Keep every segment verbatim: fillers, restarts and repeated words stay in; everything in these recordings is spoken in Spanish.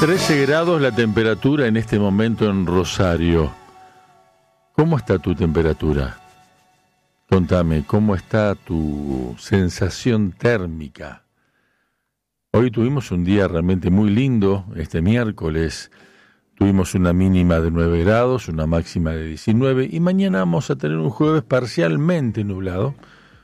trece grados la temperatura en este momento en Rosario. ¿Cómo está tu temperatura? Contame, ¿cómo está tu sensación térmica? Hoy tuvimos un día realmente muy lindo, este miércoles. Tuvimos una mínima de nueve grados, una máxima de diecinueve, y mañana vamos a tener un jueves parcialmente nublado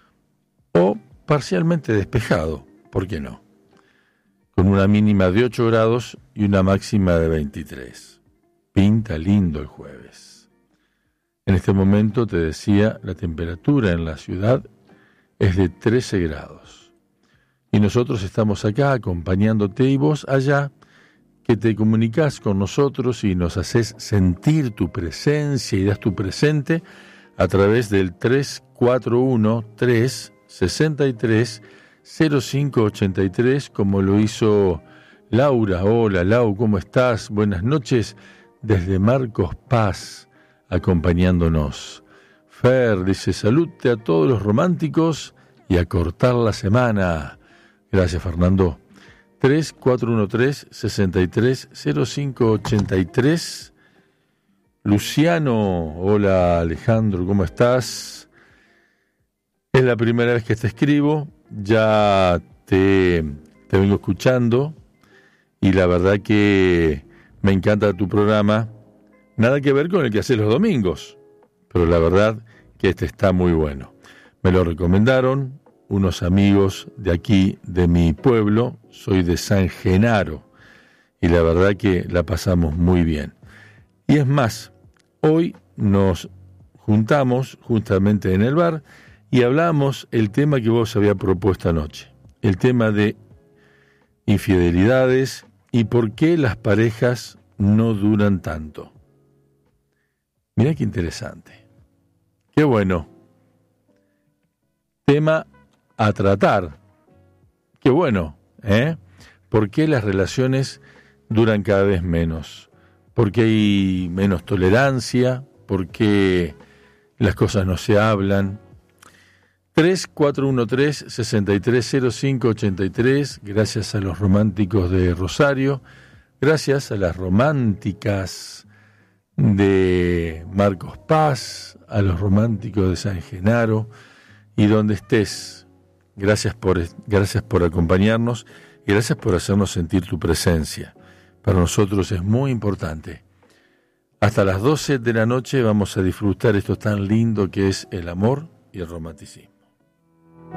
o parcialmente despejado, ¿por qué no? Con una mínima de ocho grados y una máxima de veintitrés. Pinta lindo el jueves. En este momento, te decía, la temperatura en la ciudad es de trece grados. Y nosotros estamos acá acompañándote y vos allá, que te comunicás con nosotros y nos haces sentir tu presencia y das tu presente a través del tres cuatro uno, tres sesenta y tres, cero cinco ochenta y tres, como lo hizo Laura. Hola Lau, ¿cómo estás? Buenas noches desde Marcos Paz, acompañándonos. Fer dice, salute a todos los románticos y a cortar la semana. Gracias, Fernando. tres cuatro uno tres, sesenta y tres, cero cinco ochenta y tres. Luciano, hola Alejandro, ¿cómo estás? Es la primera vez que te escribo. Ya te, te vengo escuchando y la verdad que me encanta tu programa. Nada que ver con el que haces los domingos, pero la verdad que este está muy bueno. Me lo recomendaron unos amigos de aquí, de mi pueblo. Soy de San Genaro y la verdad que la pasamos muy bien. Y es más, hoy nos juntamos justamente en el bar y hablamos el tema que vos había propuesto anoche, el tema de infidelidades y por qué las parejas no duran tanto. Mirá qué interesante, qué bueno, tema a tratar, qué bueno, ¿eh? ¿Por qué las relaciones duran cada vez menos? ¿Por qué hay menos tolerancia? ¿Por qué las cosas no se hablan? tres cuatro uno tres, sesenta y tres, cero cinco ochenta y tres, gracias a los románticos de Rosario, gracias a las románticas de Marcos Paz, a los románticos de San Genaro, y donde estés, gracias por, gracias por acompañarnos y gracias por hacernos sentir tu presencia. Para nosotros es muy importante. Hasta las doce de la noche vamos a disfrutar esto tan lindo que es el amor y el romanticismo.